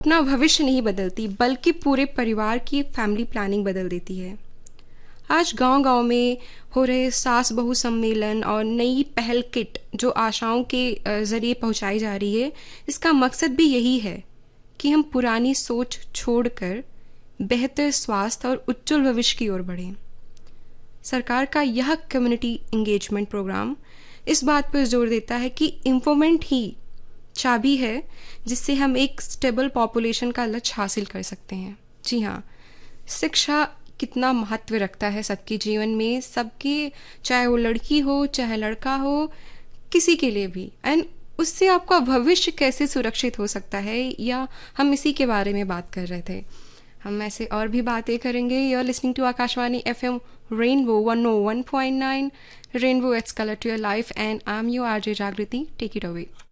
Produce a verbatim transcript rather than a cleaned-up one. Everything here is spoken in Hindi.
अपना भविष्य नहीं बदलती बल्कि पूरे परिवार की फैमिली प्लानिंग बदल देती है। आज गांव-गांव में हो रहे सास बहू सम्मेलन और नई पहल किट जो आशाओं के अ, ज़रिए पहुंचाई जा रही है, इसका मकसद भी यही है कि हम पुरानी सोच छोड़कर बेहतर स्वास्थ्य और उज्जवल भविष्य की ओर बढ़ें। सरकार का यह कम्युनिटी एंगेजमेंट प्रोग्राम इस बात पर जोर देता है कि इन्फोर्मेंट ही चाबी है जिससे हम एक स्टेबल पॉपुलेशन का लक्ष्य हासिल कर सकते हैं। जी हाँ, शिक्षा कितना महत्व रखता है सबके जीवन में, सबके, चाहे वो लड़की हो चाहे लड़का हो, किसी के लिए भी। एंड उससे आपका भविष्य कैसे सुरक्षित हो सकता है, या हम इसी के बारे में बात कर रहे थे। हम ऐसे और भी बातें करेंगे। You are listening to Akashvani F M rainbow one O one point nine, rainbow its colour to your life, and I am your RJ जागृति। Take it away.